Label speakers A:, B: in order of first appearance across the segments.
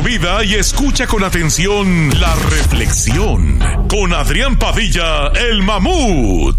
A: vida y escucha con atención la reflexión con Adrián Padilla, el mamut.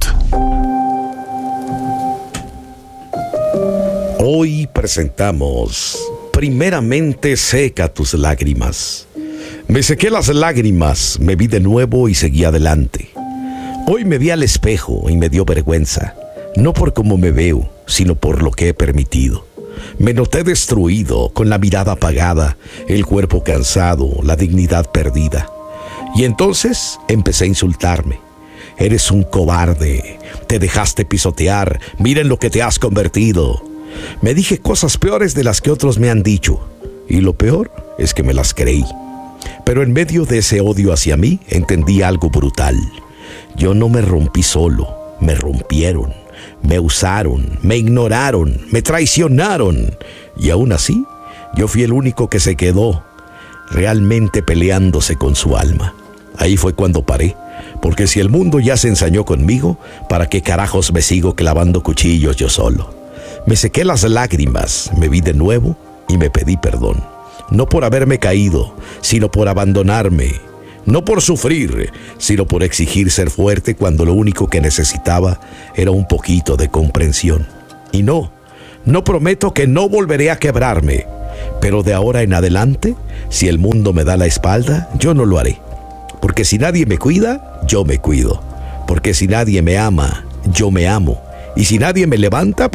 B: Hoy presentamos Primeramente seca tus lágrimas. Me sequé las lágrimas, me vi de nuevo y seguí adelante. Hoy me vi al espejo y me dio vergüenza, no por cómo me veo, sino por lo que he permitido. Me noté destruido, con la mirada apagada, el cuerpo cansado, la dignidad perdida. Y entonces empecé a insultarme. Eres un cobarde, te dejaste pisotear, miren lo que te has convertido. Me dije cosas peores de las que otros me han dicho, y lo peor es que me las creí. Pero en medio de ese odio hacia mí, entendí algo brutal. Yo no me rompí solo, me rompieron, me usaron, me ignoraron, me traicionaron. Y aún así, yo fui el único que se quedó realmente peleándose con su alma. Ahí fue cuando paré, porque si el mundo ya se ensañó conmigo, ¿para qué carajos me sigo clavando cuchillos yo solo? Me sequé las lágrimas, me vi de nuevo y me pedí perdón. No por haberme caído, sino por abandonarme. No por sufrir, sino por exigir ser fuerte cuando lo único que necesitaba era un poquito de comprensión. Y no prometo que no volveré a quebrarme, pero de ahora en adelante, si el mundo me da la espalda, yo no lo haré. Porque si nadie me cuida, yo me cuido. Porque si nadie me ama, yo me amo. Y si nadie me levanta,